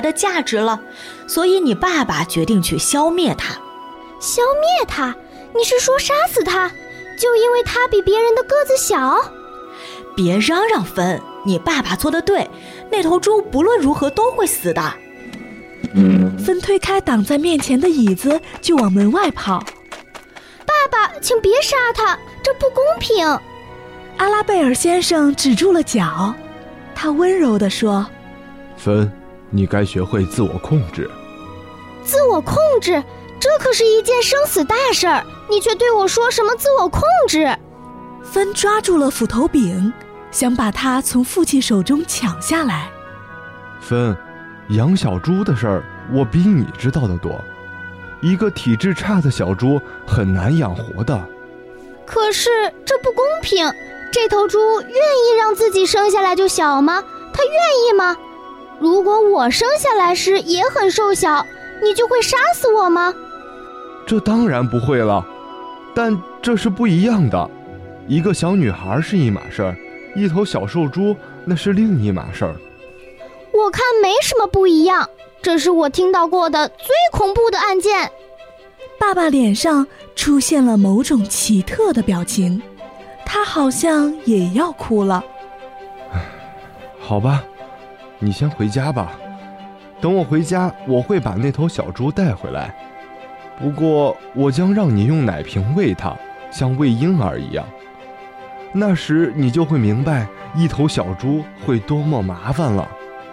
的价值了，所以你爸爸决定去消灭它。 消灭它？你是说杀死它？就因为它比别人的个子小？ 别嚷嚷，芬，你爸爸做得对，那头猪不论如何都会死的。 芬推开挡在面前的椅子，就往门外跑。 爸爸，请别杀它，这不公平。 阿拉贝尔先生止住了脚，他温柔地说： 芬，你该学会自我控制。 自我控制？这可是一件生死大事儿，你却对我说什么自我控制？ 芬抓住了斧头柄，想把它从父亲手中抢下来。 芬，养小猪的事儿我比你知道的多，一个体质差的小猪很难养活的。 可是这不公平，这头猪愿意让自己生下来就小吗？它愿意吗？如果我生下来时也很瘦小，你就会杀死我吗？ 这当然不会了，但这是不一样的。一个小女孩是一码事儿，一头小瘦猪那是另一码事儿。 我看没什么不一样，这是我听到过的最恐怖的案件。 爸爸脸上出现了某种奇特的表情，他好像也要哭了。 好吧，你先回家吧，等我回家我会把那头小猪带回来，不过我将让你用奶瓶喂它，像喂婴儿一样。那时你就会明白一头小猪会多么麻烦了。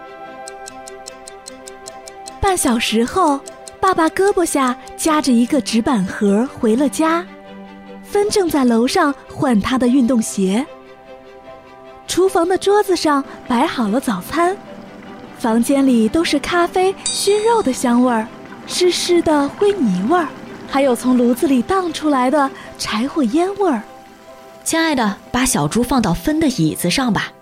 半小时后，爸爸胳膊下夹着一个纸板盒回了家。芬正在楼上换他的运动鞋。厨房的桌子上摆好了早餐，房间里都是咖啡、熏肉的香味儿，湿湿的灰泥味儿，还有从炉子里荡出来的柴火烟味儿。 亲爱的，把小猪放到芬的椅子上吧。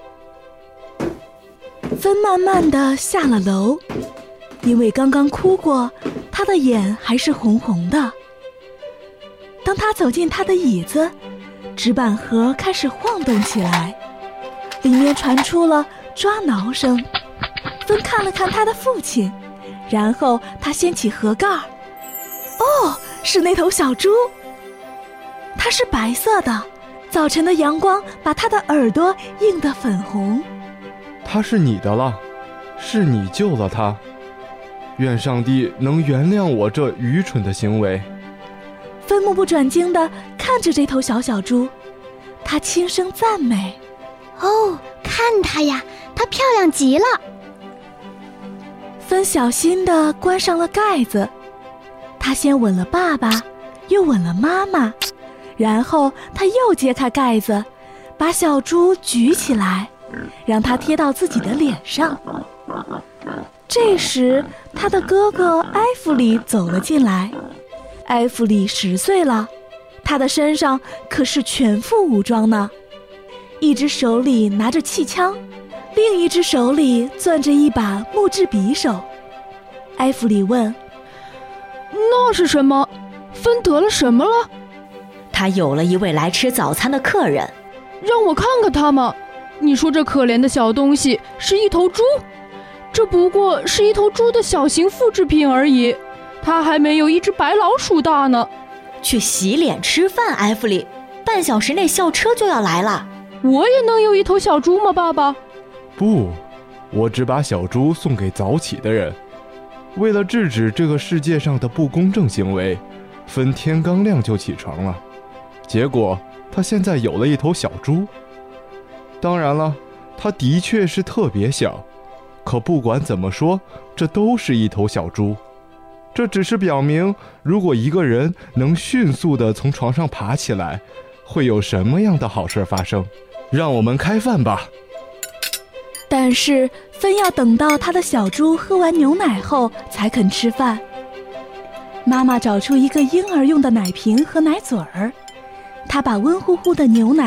芬慢慢地下了楼，因为刚刚哭过，她的眼还是红红的。当她走进她的椅子，纸板盒开始晃动起来，里面传出了抓挠声。芬看了看她的父亲，然后她掀起盒盖。哦，是那头小猪。它是白色的，早晨的阳光把它的耳朵映得粉红。 它是你的了，是你救了它。愿上帝能原谅我这愚蠢的行为。 芬目不转睛地看着这头小猪，他轻声赞美： 哦，看它呀，它漂亮极了。 芬小心地关上了盖子，他先吻了爸爸，又吻了妈妈，然后他又揭开盖子，把小猪举起来，让它贴到自己的脸上。这时他的哥哥埃弗里走了进来。埃弗里10岁了，他的身上可是全副武装呢，一只手里拿着气枪，另一只手里攥着一把木质匕首。埃弗里问： 那是什么？芬得了什么了？ 他有了一位来吃早餐的客人。 让我看看他吗？你说这可怜的小东西是一头猪？这不过是一头猪的小型复制品而已，它还没有一只白老鼠大呢。 去洗脸吃饭，埃弗里，半小时内校车就要来了。 我也能有一头小猪吗，爸爸？ 不，我只把小猪送给早起的人。为了制止这个世界上的不公正行为，芬天刚亮就起床了，结果他现在有了一头小猪。当然了，它的确是特别小，可不管怎么说，这都是一头小猪。这只是表明，如果一个人能迅速地从床上爬起来，会有什么样的好事发生。让我们开饭吧。 但是芬要等到他的小猪喝完牛奶后才肯吃饭。妈妈找出一个婴儿用的奶瓶和奶嘴儿，她把温乎乎的牛奶